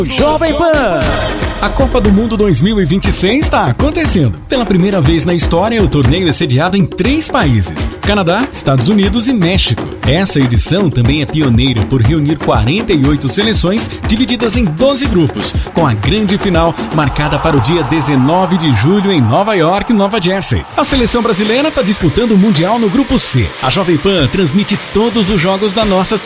Jovem Pan. A Copa do Mundo 2026 está acontecendo. Pela primeira vez na história, o torneio é sediado em 3 países: Canadá, Estados Unidos e México. Essa edição também é pioneira por reunir 48 seleções divididas em 12 grupos, com a grande final marcada para o dia 19 de julho em Nova York, Nova Jersey. A seleção brasileira está disputando o Mundial no Grupo C. A Jovem Pan transmite todos os jogos da nossa